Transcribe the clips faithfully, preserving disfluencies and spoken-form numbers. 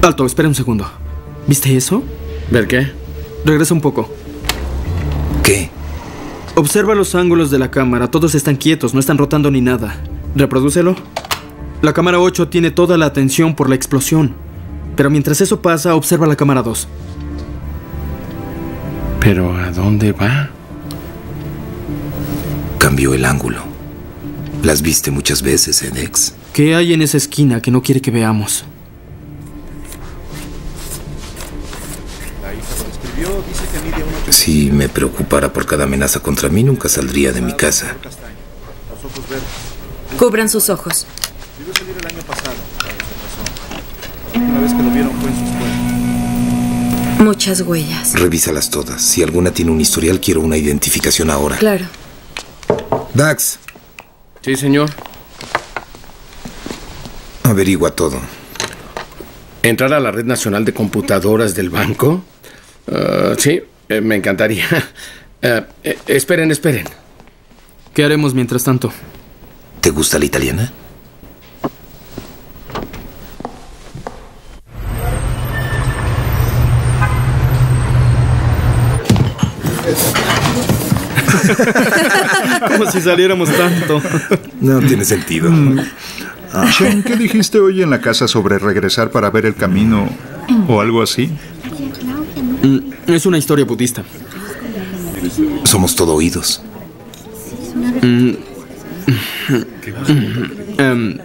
Alto, espera un segundo. ¿Viste eso? ¿Ver qué? Regresa un poco. ¿Qué? Observa los ángulos de la cámara. Todos están quietos, no están rotando ni nada. Reprodúcelo. La cámara ocho tiene toda la atención por la explosión. Pero mientras eso pasa, observa la cámara dos. ¿Pero a dónde va? Cambió el ángulo. Las viste muchas veces, Edex. ¿Qué hay en esa esquina que no quiere que veamos? Si me preocupara por cada amenaza contra mí, nunca saldría de mi casa. Cubran sus ojos. Muchas huellas. Revísalas todas. Si alguna tiene un historial, quiero una identificación ahora. Claro. Dax, Sí, señor. averigua todo. ¿Entrar a la red nacional de computadoras del banco? Uh, sí, eh, me encantaría. Uh, eh, esperen, esperen. ¿Qué haremos mientras tanto? ¿Te gusta la italiana? Como si saliéramos tanto. No tiene sentido. Shen, ¿qué dijiste hoy en la casa sobre regresar para ver el camino o algo así? Mm, es una historia budista. Somos todo oídos. Mm. um,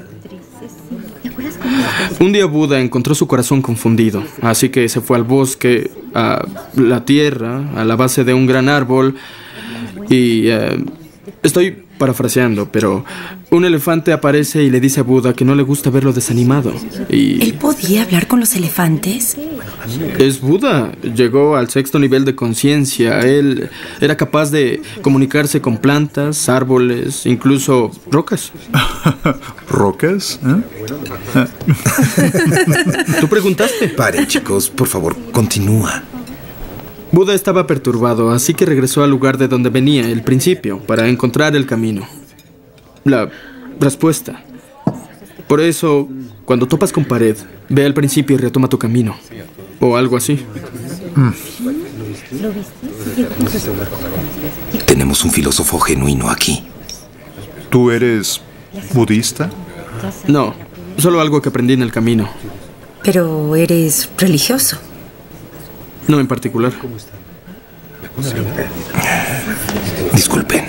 un día Buda encontró su corazón confundido, así que se fue al bosque, a la tierra, a la base de un gran árbol y... Uh, estoy parafraseando, pero un elefante aparece y le dice a Buda que no le gusta verlo desanimado. Y... ¿Él podía hablar con los elefantes? Es Buda. Llegó al sexto nivel de conciencia. Él era capaz de comunicarse con plantas, árboles, incluso rocas. ¿Rocas? ¿Eh? ¿Tú preguntaste? Paren, chicos, por favor, continúa. Buda estaba perturbado, así que regresó al lugar de donde venía, el principio, para encontrar el camino. La respuesta. Por eso, cuando topas con pared, ve al principio y retoma tu camino. O algo así. Mm. Tenemos un filósofo genuino aquí. ¿Tú eres budista? No, solo algo que aprendí en el camino. Pero eres religioso. No en particular. Disculpen.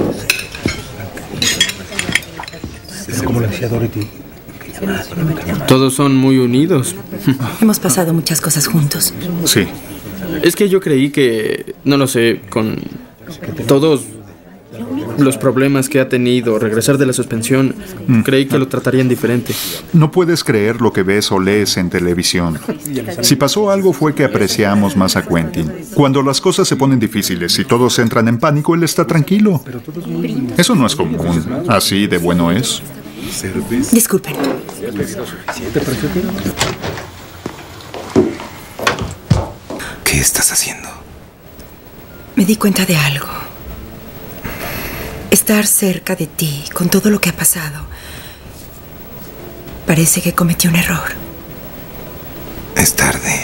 Todos son muy unidos. Hemos pasado muchas cosas juntos. Sí. Es que yo creí que, no lo sé, con todos los problemas que ha tenido, regresar de la suspensión, mm. creí que lo tratarían diferente. No puedes creer lo que ves o lees en televisión. Si pasó algo fue que apreciamos más a Quentin. Cuando las cosas se ponen difíciles y todos entran en pánico, él está tranquilo. Eso no es común. Así de bueno es. Disculpen. ¿Qué estás haciendo? Me di cuenta de algo. Estar cerca de ti, con todo lo que ha pasado, parece que cometí un error. Es tarde.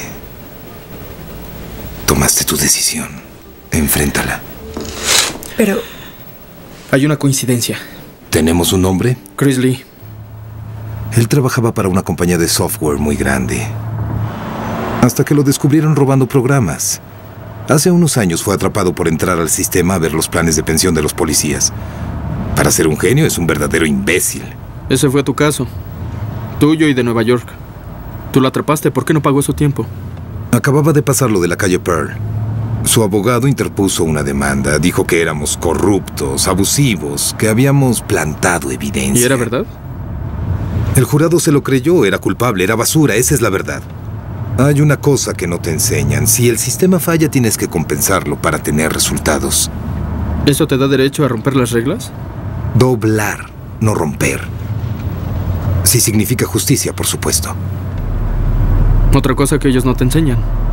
Tomaste tu decisión. Enfréntala. Pero... Hay una coincidencia. ¿Tenemos un nombre? Chris Lee. Él trabajaba para una compañía de software muy grande. Hasta que lo descubrieron robando programas. Hace unos años fue atrapado por entrar al sistema a ver los planes de pensión de los policías. Para ser un genio es un verdadero imbécil. Ese fue tu caso. Tuyo y de Nueva York. Tú lo atrapaste, ¿por qué no pagó su tiempo? Acababa de pasar lo de la calle Pearl. Su abogado interpuso una demanda. Dijo que éramos corruptos, abusivos, que habíamos plantado evidencia. ¿Y era verdad? El jurado se lo creyó, era culpable, era basura, esa es la verdad. Hay una cosa que no te enseñan. Si el sistema falla, tienes que compensarlo para tener resultados. ¿Eso te da derecho a romper las reglas? Doblar, no romper. Si significa justicia, por supuesto. Otra cosa que ellos no te enseñan.